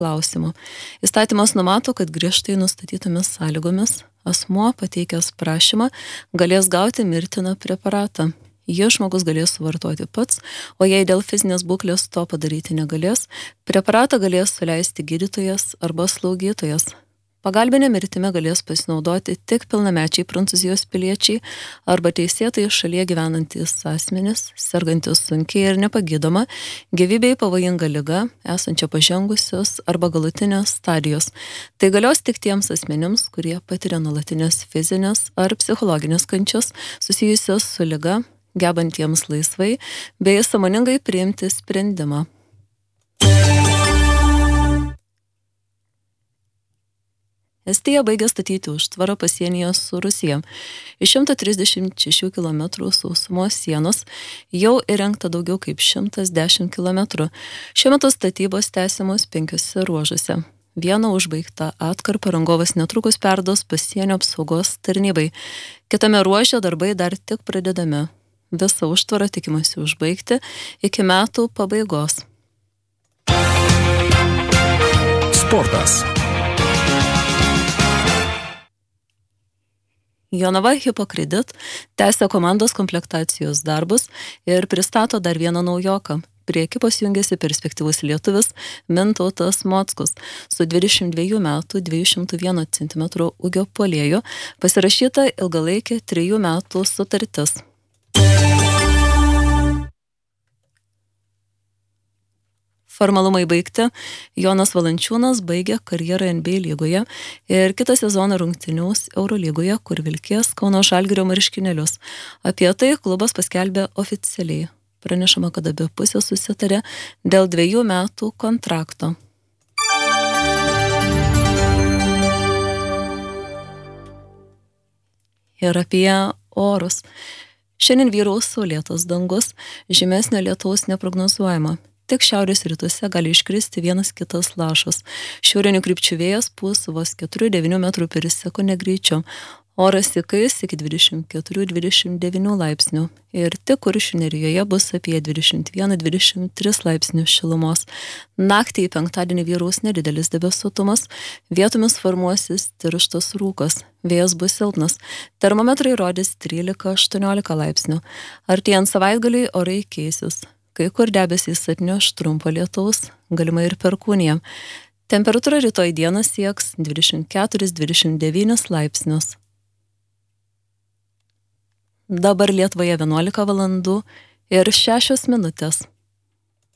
klausimų. Įstatymas numato, kad griežtai nustatytomis sąlygomis asmuo pateikęs prašymą galės gauti mirtiną preparatą. Jį žmogus galės suvartoti pats, o jei dėl fizinės būklės to padaryti negalės, preparatą galės suleisti gydytojas arba slaugytojas. Pagalbinė mirtimi galės pasinaudoti tik pilnamečiai Prancūzijos piliečiai arba teisėtai šalyje gyvenantys asmenys, sergantis sunkiai ir nepagydoma, gyvybei pavojinga liga, esančia pažengusios arba galutinės stadijos. Tai galios tik tiems asmenims, kurie patiria nuolatinės fizinės ar psichologinės kančios susijusios su liga, gebantiems laisvai bei sąmoningai priimti sprendimą. Estija baigė statyti užtvarą pasienyje su Rusija. Iš 136 km sausumos sienos jau įrengta daugiau kaip 110 km. Šiuo metu statybos tęsiamos 5 ruožuose. Vieną užbaigtą atkarpą rangovas netrukus perduos pasienio apsaugos tarnybai. Kitame ruože darbai dar tik pradedami. Visą užtvarą tikimasi užbaigti iki metų pabaigos. Sportas. Jonava Hipokredit tęsia komandos komplektacijos darbus ir pristato dar vieną naujoką. Prie ekipos jungiasi perspektyvus lietuvis Mintautas Mockus su 22 metų 201 cm ūgio puolėju pasirašyta ilgalaikė 3 metų sutartis. Formalumai baigti, Jonas Valančiūnas baigė karjerą NBA lygoje ir kitą sezoną rungtyniaus Eurolygoje, kur vilkės Kauno Žalgirio marškinėlius. Apie tai klubas paskelbė oficialiai. Pranešama, kad abi pusės susitarė dėl 2 metų kontrakto. Ir apie orus. Šiandien vyraus saulėtas dangus, žymesnio lietaus neprognozuojama. Tik šiaurės rytuose gali iškristi vienas kitas lašas. Šiaurinių krypčių vėjas pūs vos 4-9 metrų per sekundę greičiu. Oras įkais iki 24-29 laipsnių. Ir tik Kuršių nerijoje bus apie 21-23 laipsnių šilumos. Naktį į penktadienį vyraus nedidelis debesuotumas, vietomis formuosis tirštas rūkas. Vėjas bus silpnas. Termometrai rodys 13-18 laipsnių. Artėjant savaitgaliui orai keisis. Kai kur debesys atneš trumpo lietaus, galima ir perkūnija. Temperatūra rytoj dieną sieks 24-29 laipsnius. Dabar Lietuvoje 11 valandų ir 6 minutės.